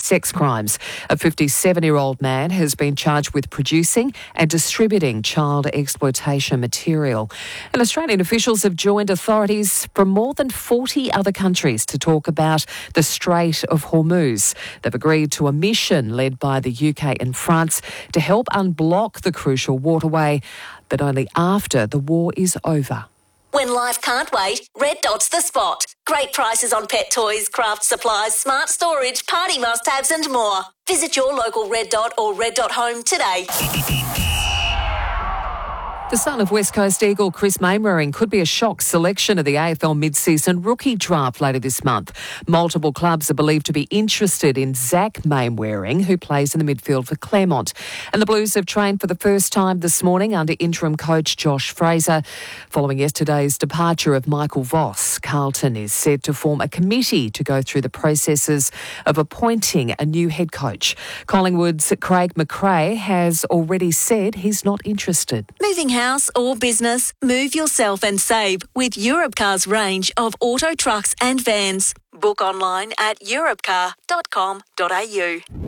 sex crimes. A 57-year-old man has been charged with producing and distributing child exploitation material. And Australian officials have joined authorities from more than 40 other countries to talk about the Strait of Hormuz. They've agreed to a mission led by the UK and France to help unblock the crucial waterway, but only after the war is over. When life can't wait, Red Dot's the spot. Great prices on pet toys, craft supplies, smart storage, party must-haves and more. Visit your local Red Dot or Red Dot Home today. The son of West Coast Eagle Chris Mainwaring could be a shock selection of the AFL mid-season rookie draft later this month. Multiple clubs are believed to be interested in Zach Mainwaring, who plays in the midfield for Claremont. And the Blues have trained for the first time this morning under interim coach Josh Fraser. Following yesterday's departure of Michael Voss, Carlton is said to form a committee to go through the processes of appointing a new head coach. Collingwood's Craig McRae has already said he's not interested. Moving house or business, move yourself and save with Europcar's range of auto trucks and vans. Book online at europcar.com.au.